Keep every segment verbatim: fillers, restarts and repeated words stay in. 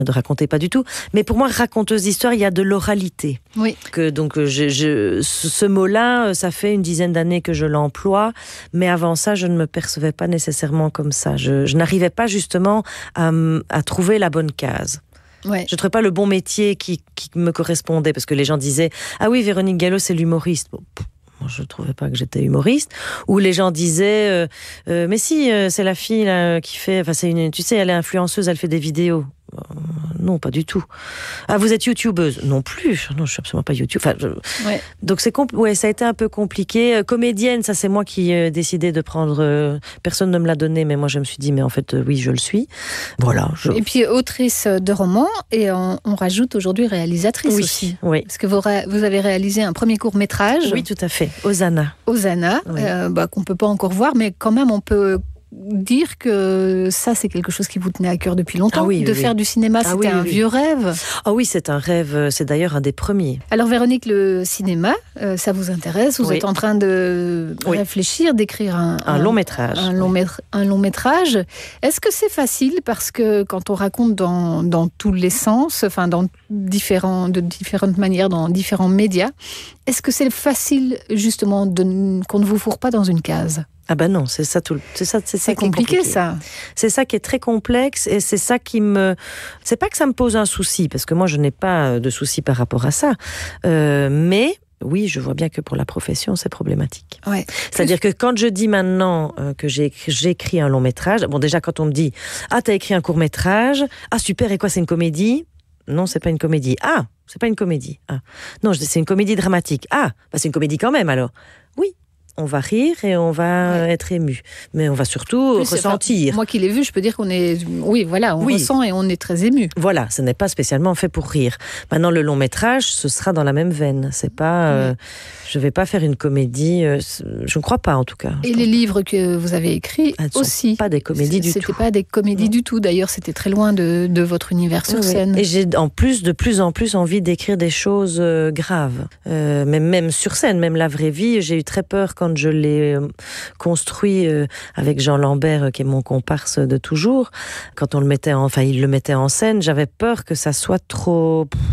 de raconter pas du tout. Mais pour moi, raconteuse d'histoire, il y a de l'oralité. Oui. Que, donc, je, je, ce mot-là, ça fait une dizaine d'années que je l'emploie, mais avant ça, je ne me percevais pas nécessairement comme ça. Je, je n'arrivais pas justement à, à trouver la bonne case. Ouais. Je ne trouvais pas le bon métier qui, qui me correspondait, parce que les gens disaient « Ah oui, Véronique Gallo, c'est l'humoriste. Bon, » Moi, je ne trouvais pas que j'étais humoriste. Ou les gens disaient euh, euh, « Mais si, euh, c'est la fille là, qui fait... Enfin, c'est une, tu sais, elle est influenceuse, elle fait des vidéos. » Euh, non, pas du tout. Ah, vous êtes youtubeuse? Non plus. Non, je suis absolument pas YouTube. Enfin, je... ouais. Donc c'est compl... ouais, ça a été un peu compliqué. Euh, comédienne, ça c'est moi qui ai euh, décidé de prendre. Euh... Personne ne me l'a donné, mais moi je me suis dit, mais en fait, euh, oui, je le suis. Voilà. Je... Et puis autrice de romans, et on, on rajoute aujourd'hui réalisatrice oui, aussi. Oui. Parce que vous, ré... vous avez réalisé un premier court métrage. Oui, tout à fait. Hosanna. Hosanna, oui. euh, bah, qu'on peut pas encore voir, mais quand même on peut dire que ça, c'est quelque chose qui vous tenait à cœur depuis longtemps. Ah oui, de oui, faire oui. du cinéma, ah c'était oui, un oui. vieux rêve. Ah oui, c'est un rêve, c'est d'ailleurs un des premiers. Alors Véronique, le cinéma, euh, ça vous intéresse? Vous oui. êtes en train de oui. réfléchir, d'écrire un, un, un long métrage. Un long, oui. un long métrage. Est-ce que c'est facile? Parce que quand on raconte dans, dans tous les sens, enfin dans différents, de différentes manières, dans différents médias, est-ce que c'est facile justement de, qu'on ne vous fourre pas dans une case? Ah ben non, c'est ça tout. C'est ça, c'est, c'est ça compliqué, compliqué, ça. C'est ça qui est très complexe et c'est ça qui me. C'est pas que ça me pose un souci parce que moi je n'ai pas de souci par rapport à ça, euh, mais. Oui, je vois bien que pour la profession, c'est problématique. Ouais. C'est-à-dire que quand je dis maintenant euh, que j'ai, j'ai écrit un long métrage, bon déjà quand on me dit « Ah, t'as écrit un court métrage, ah super, et quoi, c'est une comédie ?» Non, c'est pas une comédie. Ah, c'est pas une comédie. Ah. Non, c'est une comédie dramatique. Ah, bah c'est une comédie quand même alors. Oui. On va rire et on va ouais. être ému. Mais on va surtout plus, ressentir. Enfin, moi qui l'ai vu, je peux dire qu'on est... Oui, voilà, on oui. ressent et on est très ému. Voilà, ce n'est pas spécialement fait pour rire. Maintenant, le long métrage, ce sera dans la même veine. C'est pas... Oui. Euh, je ne vais pas faire une comédie... Euh, je ne crois pas, en tout cas. Et les livres que vous avez écrits Elles aussi. Sont pas des comédies du c'était tout. C'était pas des comédies non. du tout. D'ailleurs, c'était très loin de, de votre univers sur oui, scène. Et j'ai en plus, de plus en plus envie d'écrire des choses euh, graves. Euh, même, même sur scène, même la vraie vie. J'ai eu très peur quand je l'ai... Euh, construit euh, avec Jean Lambert, euh, qui est mon comparse de toujours. Quand on le mettait, en, enfin, il le mettait en scène, j'avais peur que ça soit trop, pff,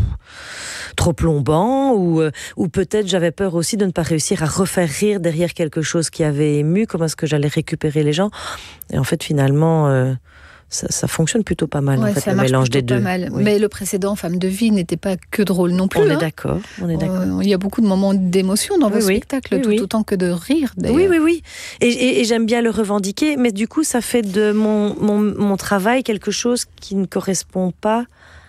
trop plombant, ou, euh, ou peut-être j'avais peur aussi de ne pas réussir à refaire rire derrière quelque chose qui avait ému. Comment est-ce que j'allais récupérer les gens? Et en fait, finalement. Euh, Ça, ça fonctionne plutôt pas mal, ouais, en fait, ça le marche mélange des deux. Pas mal. Oui. Mais le précédent, Femme de vie, n'était pas que drôle non plus. On hein. est d'accord. On est d'accord. Euh, il y a beaucoup de moments d'émotion dans oui, vos oui. spectacles, oui, tout oui. autant que de rire, d'ailleurs. Oui, oui, oui. Et, et, et j'aime bien le revendiquer, mais du coup, ça fait de mon, mon, mon travail quelque chose qui ne correspond pas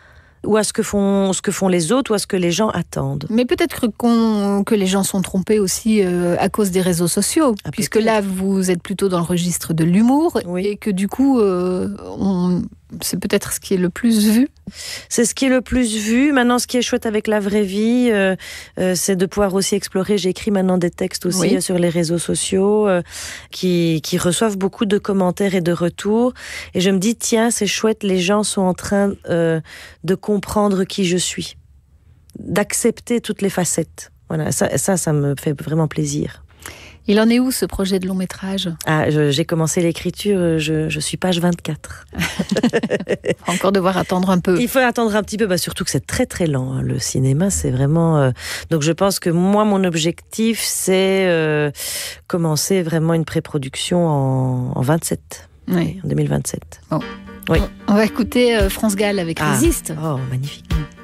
ou à ce que font, ce que font les autres, ou à ce que les gens attendent. Mais peut-être que, qu'on, que les gens sont trompés aussi euh, à cause des réseaux sociaux, ah, puisque peut-être. Là, vous êtes plutôt dans le registre de l'humour, oui. et que du coup, euh, on, c'est peut-être ce qui est le plus vu. C'est ce qui est le plus vu. Maintenant, ce qui est chouette avec la vraie vie, euh, euh, c'est de pouvoir aussi explorer. J'écris maintenant des textes aussi oui. sur les réseaux sociaux euh, qui, qui reçoivent beaucoup de commentaires et de retours. Et je me dis, tiens, c'est chouette, les gens sont en train euh, de comprendre qui je suis, d'accepter toutes les facettes. Voilà, ça, ça, ça me fait vraiment plaisir. Il en est où, ce projet de long métrage? Ah, je, j'ai commencé l'écriture, je, je suis page vingt-quatre. Il faut encore devoir attendre un peu. Il faut attendre un petit peu, bah surtout que c'est très très lent. Hein. Le cinéma, c'est vraiment... Euh... Donc je pense que moi, mon objectif, c'est euh, commencer vraiment une pré-production en, en vingt-sept. Oui. En deux mille vingt-sept. Bon. Oui. On va écouter euh, France Gall avec ah. Résiste. Oh, magnifique.